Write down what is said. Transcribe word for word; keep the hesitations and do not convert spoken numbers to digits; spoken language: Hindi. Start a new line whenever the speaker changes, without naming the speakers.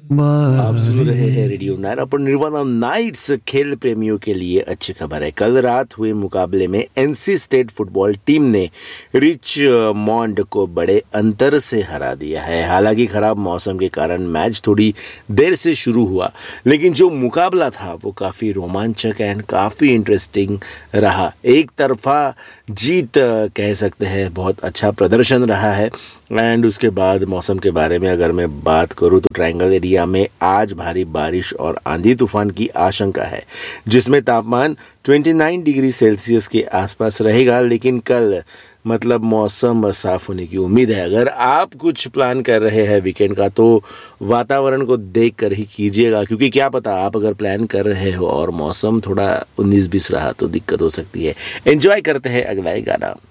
आप सुन रहे हैं रेडियो नायरा पर निर्वाणा नाइट्स। खेल प्रेमियों के लिए अच्छी खबर है। कल रात हुए मुकाबले में एनसी स्टेट फुटबॉल टीम ने रिचमॉन्ड को बड़े अंतर से हरा दिया है। हालांकि खराब मौसम के कारण मैच थोड़ी देर से शुरू हुआ, लेकिन जो मुकाबला था वो काफ़ी रोमांचक एंड काफ़ी इंटरेस्टिंग रहा। एक तरफा जीत कह सकते हैं, बहुत अच्छा प्रदर्शन रहा है। एंड उसके बाद मौसम के बारे में अगर मैं बात करूं तो ट्रायंगल एरिया में आज भारी बारिश और आंधी तूफान की आशंका है, जिसमें तापमान उनतीस डिग्री सेल्सियस के आसपास रहेगा। लेकिन कल मतलब मौसम साफ होने की उम्मीद है। अगर आप कुछ प्लान कर रहे हैं वीकेंड का तो वातावरण को देख कर ही कीजिएगा, क्योंकि क्या पता आप अगर प्लान कर रहे हो और मौसम थोड़ा उन्नीस बीस रहा तो दिक्कत हो सकती है। एंजॉय करते हैं अगला ही गाना।